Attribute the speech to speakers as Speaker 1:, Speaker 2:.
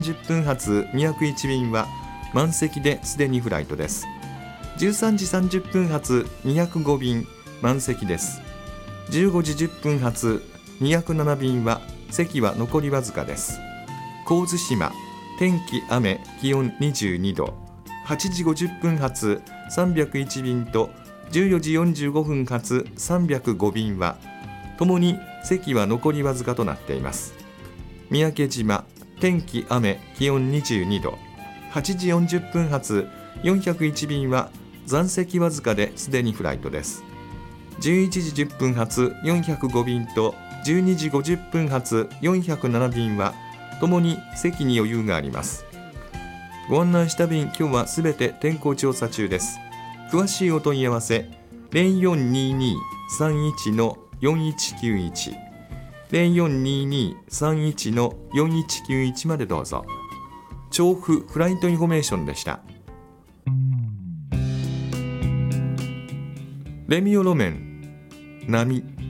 Speaker 1: 10分発201便は満席ですでにフライトです。13時30分発205便満席です。15時10分発207便は席は残りわずかです。神津島、天気雨、気温22度。8時50分発301便と14時45分発305便はともに席は残りわずかとなっています。三宅島、天気雨、気温22度。8時40分発401便は残席わずかですでにフライトです。11時10分発405便と12時50分発407便はともに席に余裕があります。ご案内した便、今日はすべて天候調査中です。詳しいお問い合わせ 0422-31-4191 0422-31-4191 までどうぞ。調布フライトインフォメーションでした。レミオロメン、波。